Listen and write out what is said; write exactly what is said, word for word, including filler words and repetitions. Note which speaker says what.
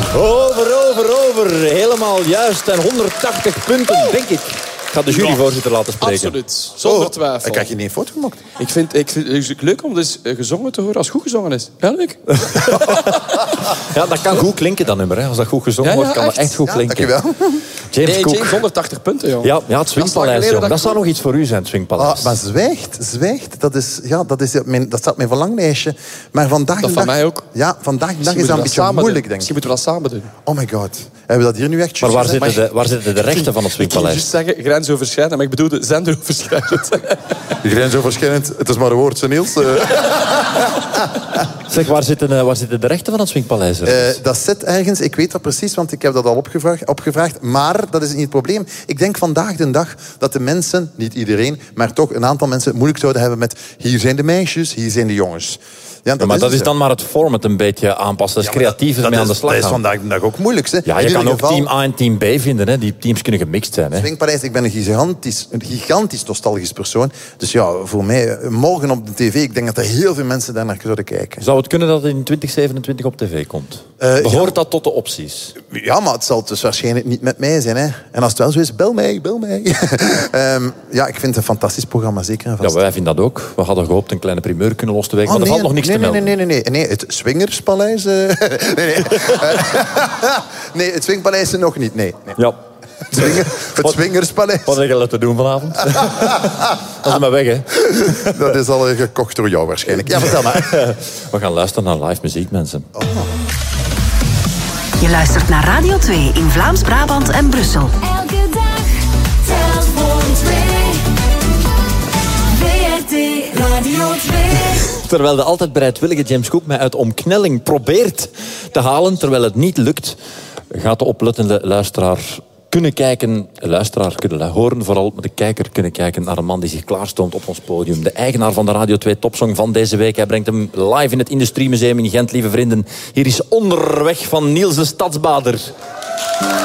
Speaker 1: Over, over, over. Helemaal juist. En honderdtachtig punten, denk ik. Ik ga de juryvoorzitter laten spreken.
Speaker 2: Absoluut, zonder twijfel.
Speaker 3: Ik heb je niet een foto gemaakt.
Speaker 2: Ik vind, ik vind het leuk om dus gezongen te horen als het goed gezongen is. Ja, leuk.
Speaker 1: Ja, dat kan goed klinken, dat nummer. Hè. Als dat goed gezongen
Speaker 2: Ja, ja,
Speaker 1: wordt, kan dat
Speaker 2: echt.
Speaker 1: echt goed
Speaker 3: Ja,
Speaker 1: klinken.
Speaker 3: dankjewel.
Speaker 1: James
Speaker 2: Nee,
Speaker 1: Cook.
Speaker 2: James, honderdtachtig punten, joh.
Speaker 1: Ja, ja, het Swingpaleis,
Speaker 2: geleden
Speaker 1: jong.
Speaker 2: dat
Speaker 1: Dat
Speaker 2: ik-
Speaker 1: zou nog iets voor u zijn, het Swingpaleis.
Speaker 3: Ah, maar zwijgt, zwijgt. Dat, is, ja, dat, is mijn, dat staat op mijn verlanglijstje. Maar vandaag
Speaker 2: Dat
Speaker 3: de
Speaker 2: van
Speaker 3: dag...
Speaker 2: mij ook.
Speaker 3: Ja, vandaag de dag
Speaker 2: Misschien
Speaker 3: is dat een
Speaker 2: moeten we
Speaker 3: beetje
Speaker 2: samen
Speaker 3: moeilijk,
Speaker 2: doen.
Speaker 3: denk ik.
Speaker 2: Misschien moeten we dat samen doen.
Speaker 3: Oh my god. Hebben we dat hier nu echt
Speaker 1: Maar
Speaker 3: juist
Speaker 1: waar
Speaker 3: gezegd?
Speaker 1: zitten, de, waar zitten de rechten van het
Speaker 2: Ik ging
Speaker 1: Swingpaleis?
Speaker 2: juist zeggen grensoverschrijdend, maar ik bedoelde zenderoverschrijdend.
Speaker 3: De grensoverschrijdend. Het is maar een woord, Niels. Uh,
Speaker 1: Zeg, waar zitten, eh, waar zitten de rechten van het Swingpaleis?
Speaker 3: uh, dat zit ergens, ik weet dat precies, want ik heb dat al opgevraagd, opgevraagd. Maar dat is niet het probleem. Ik denk vandaag de dag dat de mensen, niet iedereen, maar toch een aantal mensen het moeilijk zouden hebben met hier zijn de meisjes, hier zijn de jongens. Ja,
Speaker 1: Ja, maar dat is
Speaker 3: het.
Speaker 1: dan maar het format een beetje aanpassen. Dat is creatief
Speaker 3: dat
Speaker 1: ermee aan de
Speaker 3: is-
Speaker 1: slag
Speaker 3: Dat is
Speaker 1: gaan.
Speaker 3: vandaag de dag ook moeilijk. Hè.
Speaker 1: Ja,
Speaker 3: In
Speaker 1: je kan
Speaker 3: ieder
Speaker 1: ook
Speaker 3: geval,
Speaker 1: team A en team B vinden. Hè. Die teams kunnen gemixt zijn. Hè.
Speaker 3: Swingpaleis, ik ben een gigantisch, een gigantisch nostalgisch persoon. Dus ja, voor mij, morgen op de tv, ik denk dat er heel veel mensen daar naar zouden kijken.
Speaker 1: Zou het kunnen dat het in twintig zevenentwintig op tv komt?
Speaker 3: Uh,
Speaker 1: Behoort
Speaker 3: ja.
Speaker 1: dat tot de opties?
Speaker 3: Ja, maar het zal dus waarschijnlijk niet met mij zijn. Hè. En als het wel zo is, bel mij, bel mij. um, ja, ik vind het een fantastisch programma, zeker en
Speaker 1: Ja,
Speaker 3: vast.
Speaker 1: wij vinden dat ook. We hadden gehoopt een kleine primeur kunnen los te weken,
Speaker 3: Oh,
Speaker 1: maar er
Speaker 3: nee,
Speaker 1: valt nog niks
Speaker 3: nee,
Speaker 1: te melden.
Speaker 3: nee, nee, nee, nee, nee. Het Swingerspaleis... Uh, nee, nee. nee, het Swingpaleis nog niet, nee. nee.
Speaker 1: Ja.
Speaker 3: Het, Swinger, het Swingerspaleis,
Speaker 1: Wat heb je te doen vanavond? Dat is maar weg, hè.
Speaker 3: dat is al uh, gekocht door jou waarschijnlijk. Ja, vertel maar.
Speaker 1: We gaan luisteren naar live muziek, mensen.
Speaker 3: Oh.
Speaker 4: Je luistert naar Radio twee in Vlaams-Brabant en Brussel.
Speaker 5: Elke dag telt voor twee. V R T Radio twee.
Speaker 1: Terwijl de altijd bereidwillige James Cook mij uit omknelling probeert te halen, terwijl het niet lukt, gaat de oplettende luisteraar kunnen kijken, luisteraar kunnen horen, vooral de kijker kunnen kijken naar een man die zich klaarstoomt op ons podium. De eigenaar van de Radio twee Topsong van deze week. Hij brengt hem live in het Industriemuseum in Gent, lieve vrienden. Hier is Onderweg van Niels de Stadsbader.